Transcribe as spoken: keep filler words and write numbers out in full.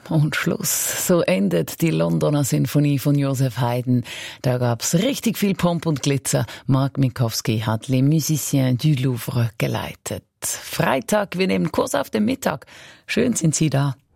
Und Schluss. So endet die Londoner Sinfonie von Joseph Haydn. Da gab's richtig viel Pomp und Glitzer. Mark Minkowski hat Les Musiciens du Louvre geleitet. Freitag, wir nehmen Kurs auf den Mittag. Schön sind Sie da.